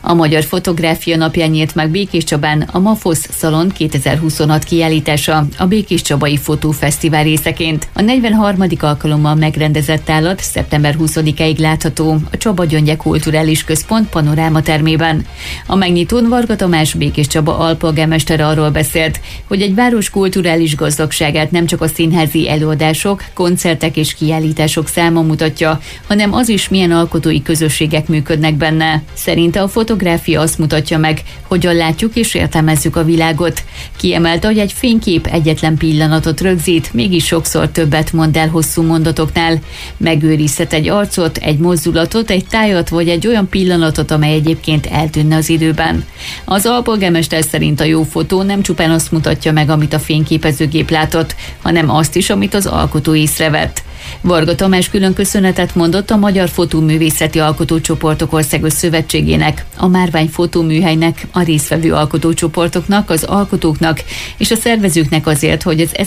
A Magyar Fotográfia napján nyílt meg Békéscsabán a MAFOSZ Szalon 2026 kiállítása a Békéscsabai Fotófesztivál részeként. A 43. alkalommal megrendezett tárlat szeptember 20-ig látható a Csaba Gyöngye Kulturális Központ panoráma termében. A megnyitón Varga Tamás Békéscsaba alpolgármestere arról beszélt, hogy egy város kulturális gazdagságát nem csak a színházi előadások, koncertek és kiállítások száma mutatja, hanem az is, milyen alkotói közösségek működnek benne. Szerinte a fotográfia azt mutatja meg, hogyan látjuk és értelmezzük a világot. Kiemelte, hogy egy fénykép egyetlen pillanatot rögzít, mégis sokszor többet mond el hosszú mondatoknál. Megőrizhet egy arcot, egy mozdulatot, egy tájat vagy egy olyan pillanatot, amely egyébként eltűnne az időben. Az alpolgármester szerint a jó fotó nem csupán azt mutatja meg, amit a fényképezőgép látott, hanem azt is, amit az alkotó észrevett. Varga Tamás külön köszönetet mondott a Magyar Fotóművészeti Alkotócsoportok Országos Szövetségének, a Márvány Fotóműhelynek, a résztvevő alkotócsoportoknak, az alkotóknak és a szervezőknek azért, hogy az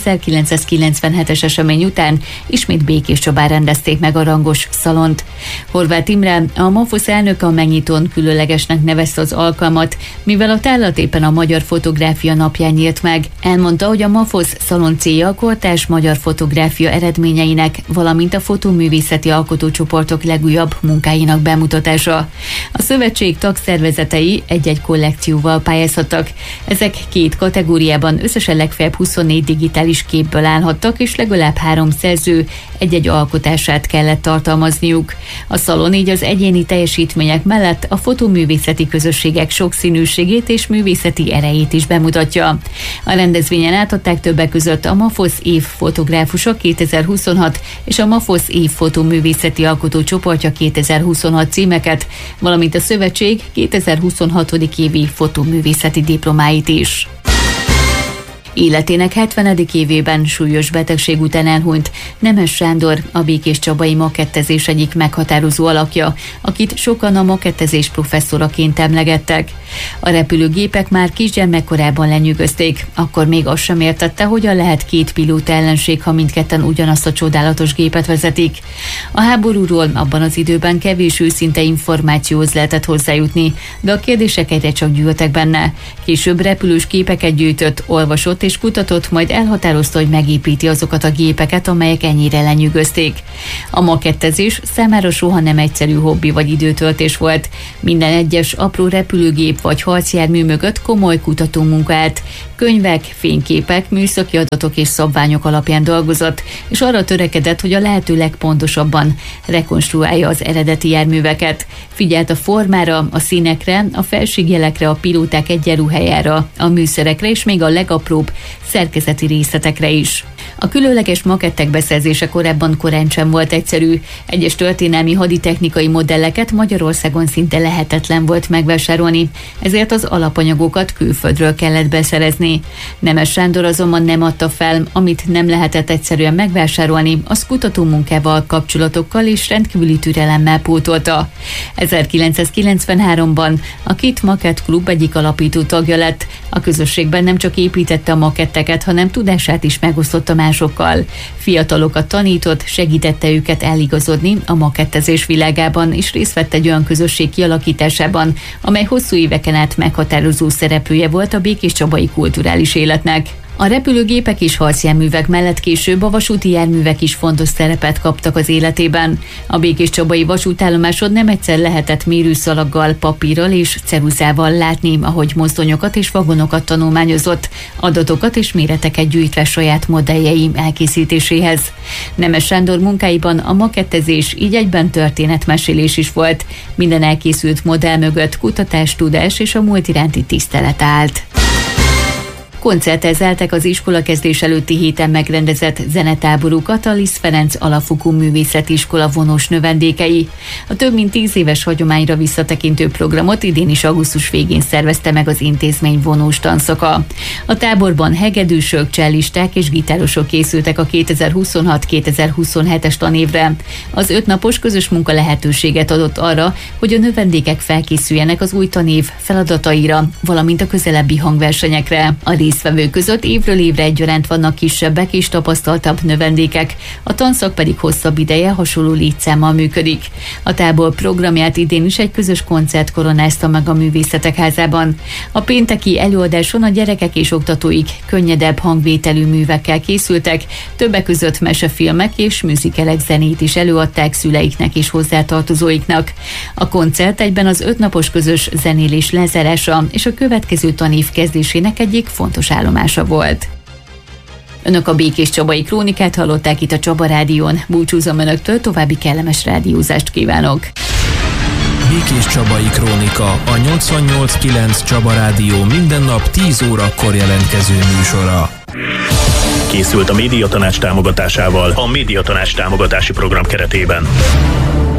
1997-es esemény után ismét Békéscsabán rendezték meg a rangos szalont. Horváth Imre, a MAFOSZ elnöke a megnyitón különlegesnek nevezte az alkalmat, mivel a tárlat éppen a Magyar Fotográfia napján nyílt meg. Elmondta, hogy a MAFOSZ szalon célja a kortárs magyar fotográfia eredményeinek, valamint a fotóművészeti alkotócsoportok legújabb munkáinak bemutatása. A szövetség tagszervezetei egy-egy kollekcióval pályázhattak. Ezek két kategóriában összesen legfeljebb 24 digitális képből állhattak, és legalább 3 szerző egy-egy alkotását kellett tartalmazniuk. A szalon így az egyéni teljesítmények mellett a fotóművészeti közösségek sokszínűségét és művészeti erejét is bemutatja. A rendezvényen átadták többek között a MAFOSZ év fotográfusa 2026 és a MAFOSZ év fotóművészeti alkotócsoportja 2026 címeket, valamint a szövetség 2026. évi fotóművészeti diplomáit is. Életének 70. évében súlyos betegség után elhunyt Nemes Sándor, a békéscsabai makettezés egyik meghatározó alakja, akit sokan a makettezés professzoraként emlegettek. A repülőgépek már kisgyermekkorában lenyűgözték, akkor még azt sem értette, hogyan lehet két pilóta ellenség, ha mindketten ugyanazt a csodálatos gépet vezetik. A háborúról abban az időben kevés őszinte információhoz lehetett hozzájutni, de a kérdések egyre csak gyűltek benne. Később repülős képeket gyűjtött, olvasott és kutatott, majd elhatározta, hogy megépíti azokat a gépeket, amelyek ennyire lenyűgözték. A makettezés számára soha nem egyszerű hobbi vagy időtöltés volt. Minden egyes apró repülőgép vagy harcjármű mögött komoly kutatómunka állt. Könyvek, fényképek, műszaki adatok és szabványok alapján dolgozott, és arra törekedett, hogy a lehető legpontosabban rekonstruálja az eredeti járműveket. Figyelt a formára, a színekre, a felségjelekre, a pilóták egyenruhájára, a műszerekre és még a legapróbb szerkezeti részletekre is. A különleges makettek beszerzése korábban korán sem volt egyszerű. Egyes történelmi haditechnikai modelleket Magyarországon szinte lehetetlen volt megvásárolni, ezért az alapanyagokat külföldről kellett beszerezni. Nemes Sándor azonban nem adta fel, amit nem lehetett egyszerűen megvásárolni, az kutatómunkával, kapcsolatokkal és rendkívüli türelemmel pótolta. 1993-ban a Kit Makett Klub egyik alapító tagja lett. A közösségben nem csak építette a maketteket, hanem tudását is megosztotta másokkal. Fiatalokat tanított, segítette őket eligazodni a makettezés világában, és részt vett egy olyan közösség kialakításában, amely hosszú éveken át meghatározó szereplője volt a békéscsabai kulturális életnek. A repülőgépek és harcjárművek mellett később a vasúti járművek is fontos szerepet kaptak az életében. A békéscsabai vasútállomáson nem egyszer lehetett mérőszalaggal, papírral és ceruzával látni, ahogy mozdonyokat és vagonokat tanulmányozott, adatokat és méreteket gyűjtve saját modelljei elkészítéséhez. Nemes Sándor munkáiban a makettezés így egyben történetmesélés is volt. Minden elkészült modell mögött kutatás, tudás és a múlt iránti tisztelet állt. Koncertezeltek az iskolakezdés előtti héten megrendezett zenetáborukat a Liszt Ferenc Alapfokú Művészeti Iskola vonós növendékei. A több mint 10 éves hagyományra visszatekintő programot idén is augusztus végén szervezte meg az intézmény vonós tanszaka. A táborban hegedűsök, cellisták és gitárosok készültek a 2026-2027-es tanévre. Az 5 napos közös munka lehetőséget adott arra, hogy a növendékek felkészüljenek az új tanév feladataira, valamint a közelebbi hangversenyekre. A résztvevők között évről évre egyaránt vannak kisebbek és tapasztaltabb növendékek, a tanszak pedig hosszabb ideje hasonló létszámmal működik. A tábor programját idén is egy közös koncert koronázta meg a Művészetek Házában. A pénteki előadáson a gyerekek és oktatóik könnyedebb hangvételű művekkel készültek, többek között mesefilmek és műzikelek zenét is előadták szüleiknek és hozzátartozóiknak. A koncert egyben az 5 napos közös zenélés lezárása és a következő tanév kezdésének egyik fontos állomása volt. Önök a Békéscsabai Krónikát hallották itt a Csaba Rádión. Búcsúzom önöktől, további kellemes rádiózást kívánok! Békéscsabai Krónika, a 88.9 Csaba Rádió minden nap 10 órakor jelentkező műsora. Készült a Médiatanács támogatásával a Médiatanács támogatási program keretében.